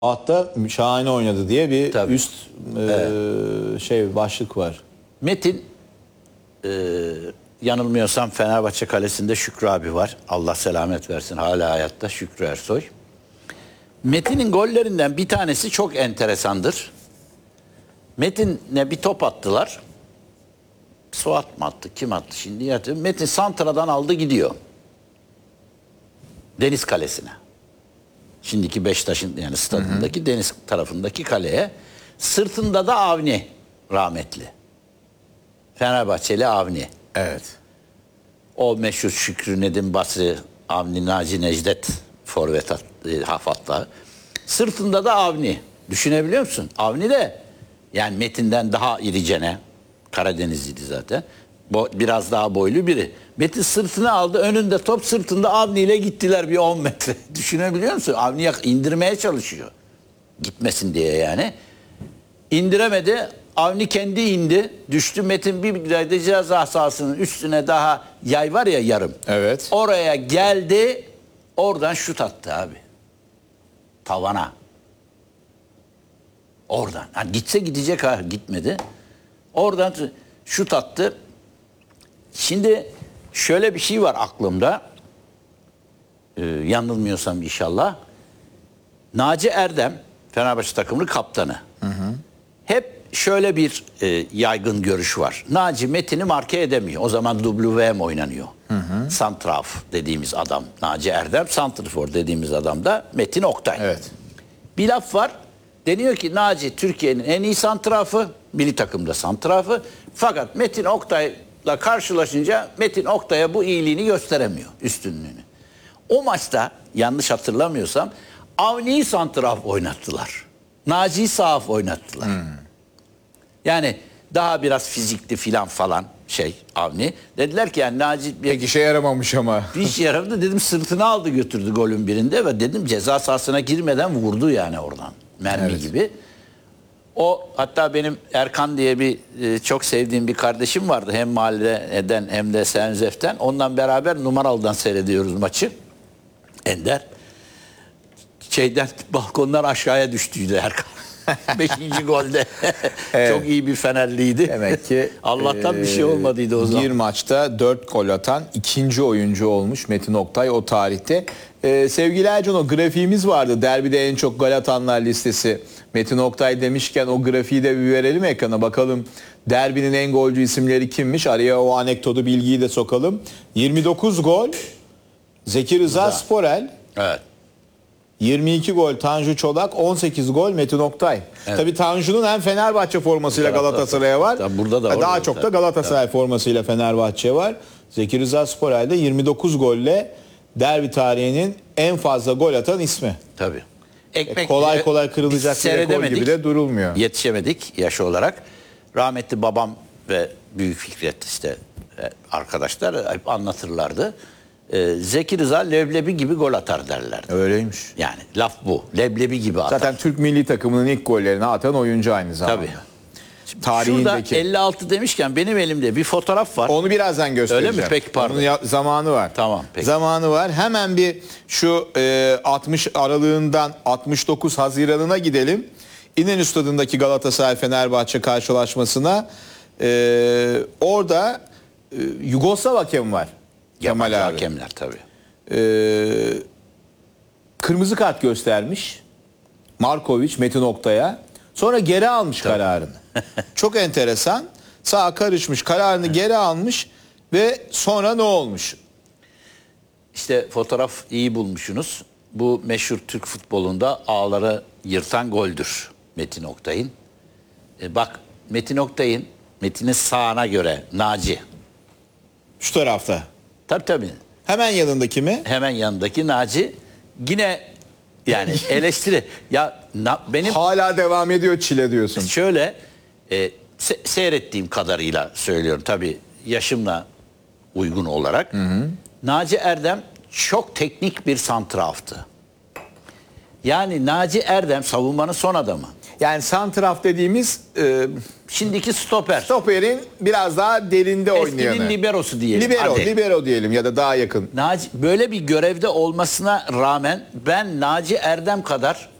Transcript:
Hatta şahane oynadı diye bir Tabii. üst başlık var. Metin yanılmıyorsam Fenerbahçe kalesinde Şükrü abi var. Allah selamet versin, hala hayatta Şükrü Ersoy. Metin'in gollerinden bir tanesi çok enteresandır. Metin'e bir top attılar. Suat mı attı? Kim attı şimdi? Metin santradan aldı gidiyor. Deniz Kalesi'ne. Şimdiki Beşiktaş'ın yani stadındaki deniz tarafındaki kaleye. Sırtında da Avni rahmetli. Fenerbahçeli Avni. Evet. O meşhur Şükrü Nedim Basri, Avni Naci Necdet forvet Hafat'la. Sırtında da Avni. Düşünebiliyor musun? Avni de yani Metin'den daha iricene. Karadenizliydi zaten. Biraz daha boylu biri. Metin sırtına aldı. Önünde top, sırtında Avni ile gittiler bir 10 metre. Düşünebiliyor musun? Avni indirmeye çalışıyor. Gitmesin diye yani. İndiremedi. Avni kendi indi. Düştü. Metin bir de ceza sahasının üstüne daha yay var ya yarım. Evet. Oraya geldi. Oradan şut attı abi. Tavana. Oradan. Yani gitse gidecek ha. Gitmedi. Oradan şut attı. Şimdi şöyle bir şey var aklımda. Yanılmıyorsam inşallah. Naci Erdem, Fenerbahçe takımının kaptanı. Hı hı. Hep şöyle bir yaygın görüş var. Naci Metin'i marke edemiyor. O zaman WM oynanıyor. Hı hı. Santraf dediğimiz adam Naci Erdem, santrfor dediğimiz adam da Metin Oktay. Evet. Bir laf var. Deniyor ki Naci Türkiye'nin en iyi santrafı, milli takımda santrafı. Fakat Metin Oktay'la karşılaşınca Metin Oktay'a bu iyiliğini gösteremiyor, üstünlüğünü. O maçta yanlış hatırlamıyorsam Avni'yi santraf oynattılar. Naci'yi sahaf oynattılar. Yani daha biraz fizikli falan Avni. Dediler ki yani Naci... Pek işe yaramamış ama. Bir işe yaradı, dedim sırtını aldı götürdü golün birinde ve dedim ceza sahasına girmeden vurdu yani oradan. Mermi gibi. O hatta benim Erkan diye bir çok sevdiğim bir kardeşim vardı. Hem mahalleden hem de Senzef'ten. Ondan beraber numaralıdan seyrediyoruz maçı. Ender. Balkondan aşağıya düştüydü Erkan. 5. golde. Evet. Çok iyi bir Fenerliydi. Demek ki Allah'tan bir şey olmadıydı o zaman. Bir maçta 4 gol atan ikinci oyuncu olmuş Metin Oktay o tarihte. Sevgili Ercan, o grafiğimiz vardı. Derbide en çok gol atanlar listesi. Metin Oktay demişken o grafiği de bir verelim ekrana. Bakalım derbinin en golcü isimleri kimmiş? Araya o anekdotu, bilgiyi de sokalım. 29 gol Zeki Rıza Sporel. Evet. 22 gol Tanju Çolak, 18 gol Metin Oktay. Evet. Tabii Tanju'nun hem Fenerbahçe formasıyla Galatasaray'a var. Burada da daha çok da Galatasaray formasıyla Fenerbahçe var. Zeki Rıza Sporel'de 29 golle derbi tarihinin en fazla gol atan ismi. Tabii. Kolay kolay kırılacak bir rekor gibi de durulmuyor. Yetişemedik yaş olarak. Rahmetli babam ve Büyük Fikret arkadaşlar hep anlatırlardı. Zeki Rıza leblebi gibi gol atar derlerdi. Öyleymiş. Yani laf bu. Leblebi gibi atar. Zaten Türk milli takımının ilk gollerini atan oyuncu aynı zamanda. Tabii. Tarihindeki. Şurada 56 demişken benim elimde bir fotoğraf var. Onu birazdan göstereceğim. Öyle mi? Peki pardon. Onun zamanı var. Tamam peki. Zamanı var. Hemen bir şu 60 aralığından 69 Haziran'ına gidelim. İnönü Stadı'ndaki Galatasaray Fenerbahçe karşılaşmasına. Orada Yugoslav hakem var. Kemal abi. Hakemler tabii. Kırmızı kart göstermiş Markovic Metin Oktay'a. Sonra geri almış kararını. Çok enteresan. Sağa karışmış, kararını geri almış ve sonra ne olmuş? İşte fotoğraf iyi bulmuşsunuz. Bu meşhur Türk futbolunda ağları yırtan goldür Metin Oktay'ın. Bak Metin Oktay'ın, Metin'in sağına göre Naci. Şu tarafta. Tabii. Hemen yanındaki mi? Hemen yanındaki Naci. Yine yani eleştiri. Ya benim hala devam ediyor çile diyorsun. şöyle seyrettiğim kadarıyla söylüyorum. Tabii yaşımla uygun olarak. Naci Erdem çok teknik bir santraftı. Yani Naci Erdem savunmanın son adamı. Yani santraf dediğimiz şimdiki stoper. Stoperin biraz daha derinde oynayanı. Eskinin liberosu diyelim. Libero diyelim ya da daha yakın. Naci böyle bir görevde olmasına rağmen ben Naci Erdem kadar